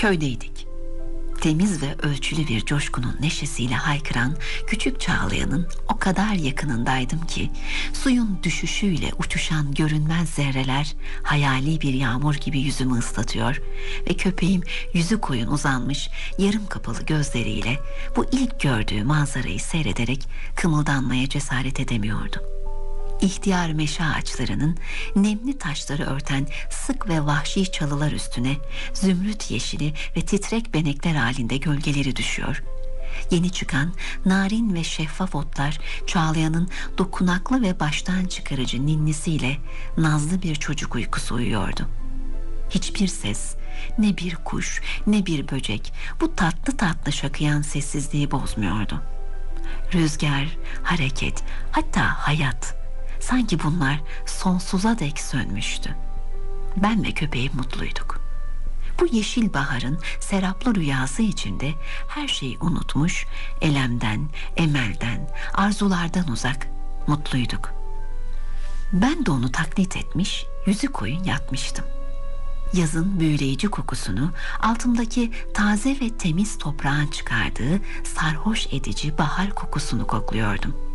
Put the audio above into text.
Köydeydik. Temiz ve ölçülü bir coşkunun neşesiyle haykıran küçük Çağlayan'ın o kadar yakınındaydım ki suyun düşüşüyle uçuşan görünmez zerreler hayali bir yağmur gibi yüzümü ıslatıyor ve köpeğim yüzü koyun uzanmış yarım kapalı gözleriyle bu ilk gördüğü manzarayı seyrederek kımıldanmaya cesaret edemiyordu. İhtiyar meşe ağaçlarının nemli taşları örten sık ve vahşi çalılar üstüne zümrüt yeşili ve titrek benekler halinde gölgeleri düşüyor. Yeni çıkan narin ve şeffaf otlar Çağlayan'ın dokunaklı ve baştan çıkarıcı ninnisiyle nazlı bir çocuk uykusu uyuyordu. Hiçbir ses, ne bir kuş, ne bir böcek bu tatlı tatlı şakıyan sessizliği bozmuyordu. Rüzgar, hareket, hatta hayat, sanki bunlar sonsuza dek sönmüştü. Ben ve köpeğim mutluyduk. Bu yeşil baharın seraplı rüyası içinde her şeyi unutmuş, elemden, emelden, arzulardan uzak, mutluyduk. Ben de onu taklit etmiş, yüzü koyun yatmıştım. Yazın büyüleyici kokusunu altımdaki taze ve temiz toprağın çıkardığı sarhoş edici bahar kokusunu kokluyordum.